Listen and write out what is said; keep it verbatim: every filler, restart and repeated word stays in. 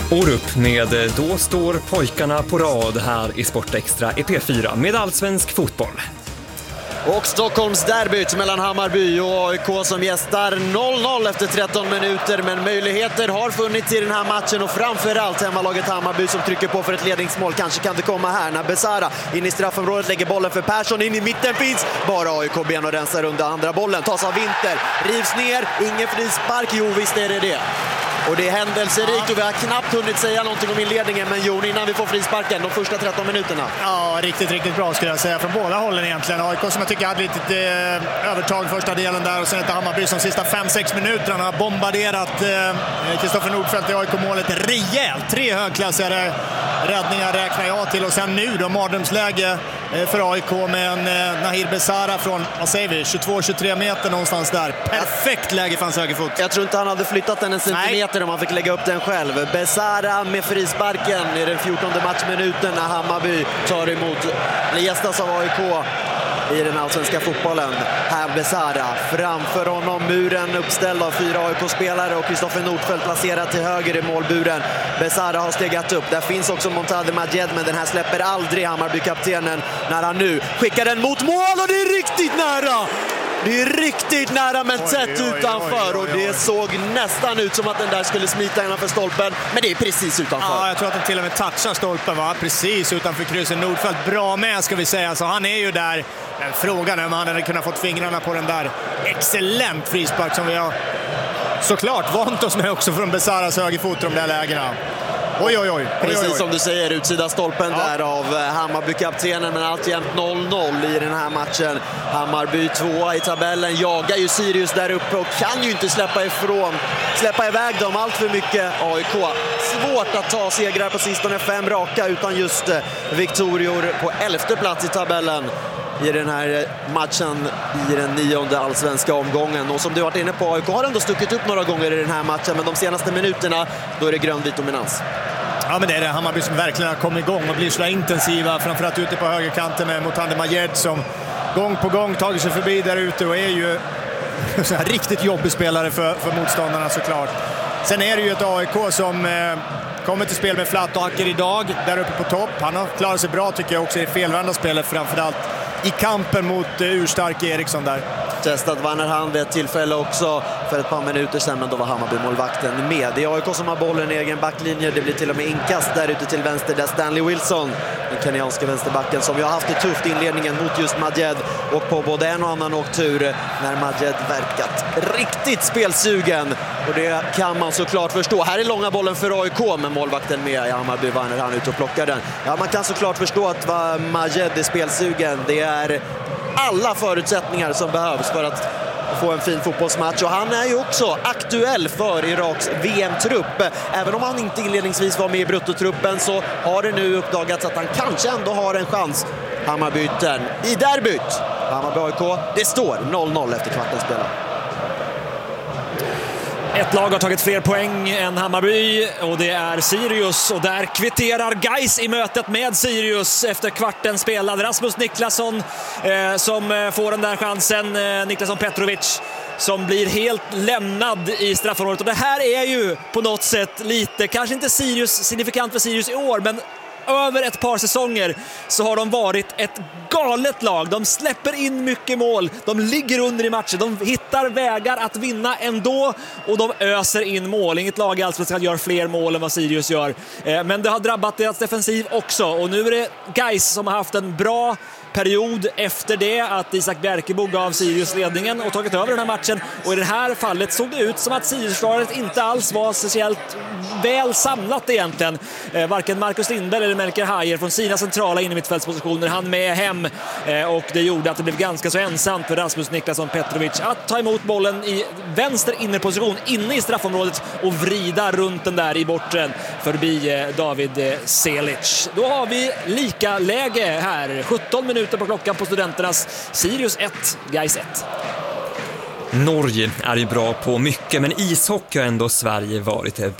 År upp med Då står pojkarna på rad här i Sportextra i P fyra med allsvensk fotboll. Och Stockholms derbyt mellan Hammarby och A I K som gästar noll noll efter tretton minuter, men möjligheter har funnits i den här matchen och framförallt hemmalaget Hammarby som trycker på för ett ledningsmål. Kanske kan det komma här när Besara in i straffområdet lägger bollen för Persson, in i mitten finns bara A I K-ben och rensar under andra bollen. Tas av Winter, rivs ner, ingen frispark, jo visst är det det. Och det är händelserikt och vi har knappt hunnit säga någonting om inledningen, men Jon, innan vi får frisparken, de första tretton minuterna. Ja, riktigt, riktigt bra skulle jag säga från båda hållen egentligen. A I K som jag tycker hade lite eh, övertag första delen där, och sen ett Hammarby som sista fem sex minuterna har bombarderat Kristoffer eh, Nordfeldt i A I K-målet rejält. Tre högklassiga räddningar räknar jag till, och sen nu då mardrömsläge eh, för A I K med en eh, Nahir Besara från, vad säger vi, tjugotvå tjugotre meter någonstans där. Perfekt läge för hans högerfot. Jag tror inte han hade flyttat den en centimeter. Om han fick lägga upp den själv. Besara med frisparken i den fjortonde matchminuten när Hammarby tar emot gästas av A I K i den allsvenska fotbollen. Här Besara, framför honom muren uppställd av fyra A I K-spelare och Kristoffer Nordfeldt placerad till höger i målburen. Besara har stegat upp. Där finns också Montade Majed, men den här släpper aldrig Hammarby-kaptenen när han nu skickar den mot mål, och det är riktigt nära! Det är riktigt nära, men tätt utanför, och det såg nästan ut som att den där skulle smita innanför stolpen, men det är precis utanför. Ja, jag tror att den till och med touchar stolpen, va? Precis utanför krysset. Nordfeldt bra med, ska vi säga, så han är ju där. Men frågan är om han hade kunnat fått fingrarna på den där excellent frispark som vi har såklart vant oss med också från Besaras högerfot, de där lägena. Oj, oj, oj. Precis oj, oj. som du säger, utsida stolpen ja. där av Hammarby-kaptenen, men alltjämt noll noll i den här matchen. Hammarby tvåa i tabellen, jagar ju Sirius där uppe och kan ju inte släppa ifrån, släppa iväg dem allt för mycket. A I K svårt att ta segrar på sistone, fem raka utan just Victorior på elfte plats i tabellen i den här matchen i den nionde allsvenska omgången. Och som du varit inne på, A I K har ändå stuckit upp några gånger i den här matchen, men de senaste minuterna då är det grönvit dominans. Ja, men det är det Hammarby som verkligen har kommit igång och blir så intensiva, framförallt ute på högerkanten med Montade Majed som gång på gång tagit sig förbi där ute och är ju så här riktigt jobbig spelare för, för motståndarna såklart. Sen är det ju ett A I K som eh, kommer till spel med Flatt och Acker idag där uppe på topp. Han har klarat sig bra tycker jag också i felvända spelet, framförallt i kampen mot uh, urstark Eriksson där. Testat vann han vid ett tillfälle också för ett par minuter sedan, men då var Hammarby-målvakten med. Det är A I K som har bollen i egen backlinje. Det blir till och med inkast där ute till vänster där Stanley Wilson, den kenyanska vänsterbacken, som ju har haft det tufft i inledningen mot just Majed och på både en och annan åktur när Majed verkat riktigt spelsugen. Och det kan man såklart förstå. Här är långa bollen för A I K, men målvakten med i Hammarby vann han ut och plockar den. Ja, man kan såklart förstå att vad Majed är spelsugen. Det är alla förutsättningar som behövs för att få en fin fotbollsmatch, och han är ju också aktuell för Iraks V M-trupp. Även om han inte inledningsvis var med i bruttotruppen så har det nu uppdagats att han kanske ändå har en chans. Hammarbyten i derbyt. Hammarby A I K, det står noll noll efter kvarten spelad. Ett lag har tagit fler poäng än Hammarby och det är Sirius, och där kvitterar Gais i mötet med Sirius efter kvarten spelad. Rasmus Niklasson eh, som får den där chansen, eh, Niklasson Petrovic som blir helt lämnad i straffområdet, och det här är ju på något sätt lite, kanske inte Sirius signifikant för Sirius i år, men över ett par säsonger så har de varit ett galet lag. De släpper in mycket mål. De ligger under i matcher. De hittar vägar att vinna ändå och de öser in mål. Inget lag i Allsvenskan gör fler mål än vad Sirius gör. Men det har drabbat deras defensiv också. Och nu är det Gais som har haft en bra period efter det att Isak Bjerkebo gav Sirius ledningen och tagit över den här matchen. Och i det här fallet såg det ut som att Sirius-försvaret inte alls var speciellt väl samlat egentligen. Eh, varken Marcus Lindberg eller Melker Hajer från sina centrala innermittfältspositioner han med hem. Eh, och det gjorde att det blev ganska så ensamt för Rasmus Niklasson Petrovic att ta emot bollen i vänster innerposition inne i straffområdet och vrida runt den där i bortre förbi eh, David eh, Selic. Då har vi lika läge här. sjutton minuter på klockan på Studenternas. Sirius ett, Gais ett. Norge är ju bra på mycket, men ishockey har ändå Sverige varit